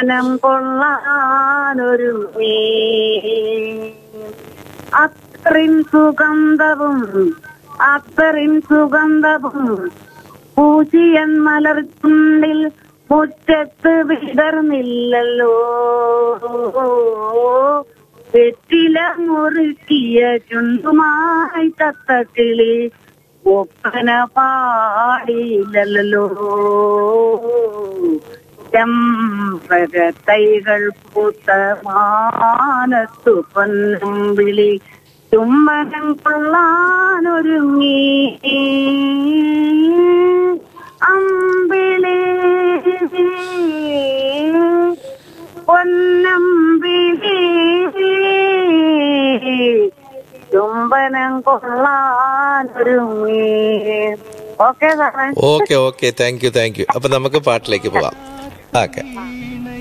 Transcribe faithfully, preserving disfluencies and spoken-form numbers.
ചുംബനം കൊള്ളാനൊരുങ്ങി. അത്രയും സുഗന്ധവും അത്രയും സുഗന്ധവും പൂജിയൻ മലർച്ചുണ്ടിൽ മുറ്റത്ത് വിടർന്നില്ലല്ലോ. വെറ്റില മുറുക്കിയ ചുണ്ടുമായി തത്തക്കിളി ഒപ്പന പാടിയില്ലല്ലോ. ചെമ്പക തൈകൾ പൂത്ത മാനത്തു പൊന്നും വിളി ചുംബനം കൊള്ളാനൊരുങ്ങി. അമ്പിളി പൊന്നമ്പിളി ചുംബനം കൊള്ളാനൊരുങ്ങി. ഓക്കെ സാറേ. Okay okay thank you thank you. അപ്പൊ നമുക്ക് പാട്ടിലേക്ക് പോവാം. ഓക്കെ.